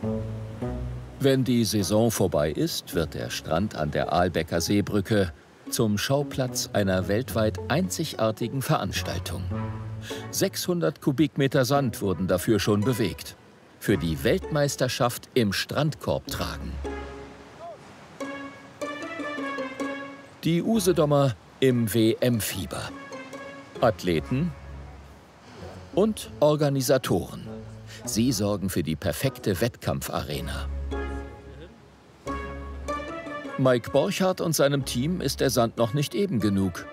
Wenn die Saison vorbei ist, wird der Strand an der Ahlbecker Seebrücke zum Schauplatz einer weltweit einzigartigen Veranstaltung. 600 Kubikmeter Sand wurden dafür schon bewegt. Für die Weltmeisterschaft im Strandkorbtragen. Die Usedomer im WM-Fieber. Athleten und Organisatoren. Sie sorgen für die perfekte Wettkampfarena. Mike Borchardt und seinem Team ist der Sand noch nicht eben genug.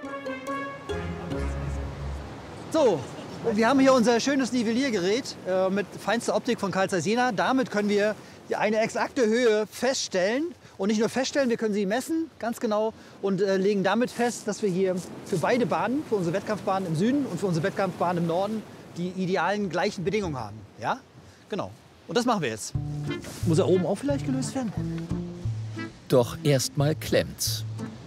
So, wir haben hier unser schönes Nivelliergerät mit feinster Optik von Carl Zeiss Jena. Damit können wir eine exakte Höhe feststellen. Und nicht nur feststellen, wir können sie messen, ganz genau, und legen damit fest, dass wir hier für beide Bahnen, für unsere Wettkampfbahnen im Süden und für unsere Wettkampfbahnen im Norden, die idealen gleichen Bedingungen haben. Ja? Genau. Und das machen wir jetzt. Muss er oben auch vielleicht gelöst werden? Doch erstmal klemmt's.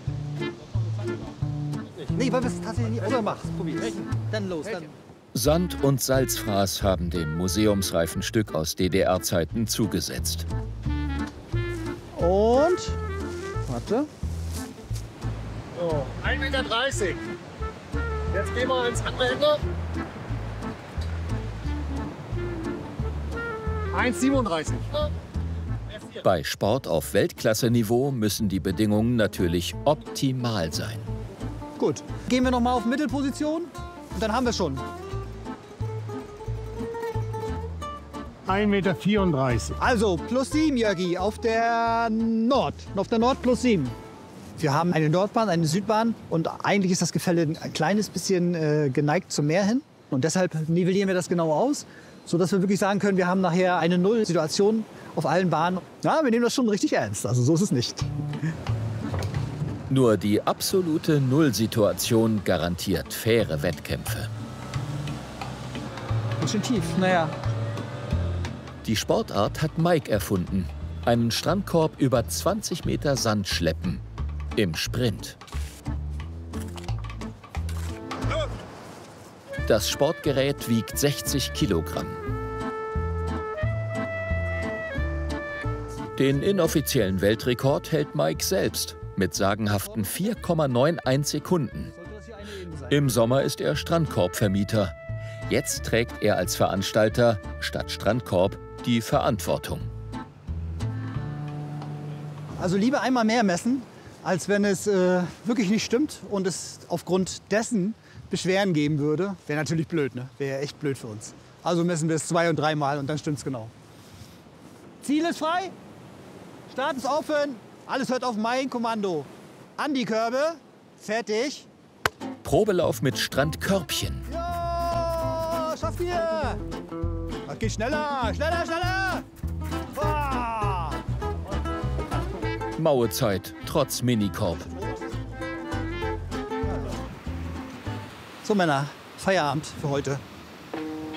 Nee, weil wir es tatsächlich nicht. Oder mach's, probier's. Dann los. Dann. Sand- und Salzfraß haben dem museumsreifen Stück aus DDR-Zeiten zugesetzt. Und, warte. So, 1,30 Meter. Jetzt gehen wir ins andere Ende. 1,37. Bei Sport auf Weltklasse-Niveau müssen die Bedingungen natürlich optimal sein. Gut, gehen wir noch mal auf Mittelposition und dann haben wir schon. 1,34 Meter. Also plus 7, Jörgi, auf der Nord. Auf der Nord plus 7. Wir haben eine Nordbahn, eine Südbahn und eigentlich ist das Gefälle ein kleines bisschen geneigt zum Meer hin. Und deshalb nivellieren wir das genau aus, sodass wir wirklich sagen können, wir haben nachher eine Null-Situation auf allen Bahnen. Ja, wir nehmen das schon richtig ernst, also so ist es nicht. Nur die absolute Nullsituation garantiert faire Wettkämpfe. Ganz schön tief, naja. Die Sportart hat Mike erfunden. Einen Strandkorb über 20 Meter Sand schleppen. Im Sprint. Das Sportgerät wiegt 60 Kilogramm. Den inoffiziellen Weltrekord hält Mike selbst mit sagenhaften 4,91 Sekunden. Im Sommer ist er Strandkorbvermieter. Jetzt trägt er als Veranstalter statt Strandkorb die Verantwortung. Also lieber einmal mehr messen, als wenn es wirklich nicht stimmt und es aufgrund dessen Beschwerden geben würde. Wäre natürlich blöd, ne? Wäre echt blöd für uns. Also messen wir es 2- und 3-mal und dann stimmt's genau. Ziel ist frei. Start ist offen. Alles hört auf mein Kommando. An die Körbe. Fertig. Probelauf mit Strandkörbchen. Ja, schafft ihr! Das geht schneller, schneller, schneller! Ah. Mauezeit trotz Minikorb. So Männer, Feierabend für heute.